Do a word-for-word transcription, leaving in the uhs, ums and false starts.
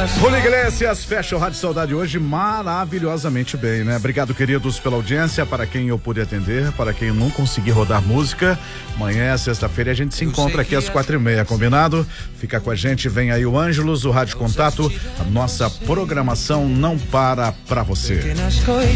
Julio Iglesias fecha o Rádio Saudade hoje maravilhosamente bem, né? Obrigado, queridos, pela audiência, para quem eu pude atender, para quem não consegui rodar música. Amanhã, sexta-feira, a gente se encontra aqui às quatro e meia, combinado? Fica com a gente, vem aí o Ângelos, o Rádio Contato, a nossa programação não para pra você.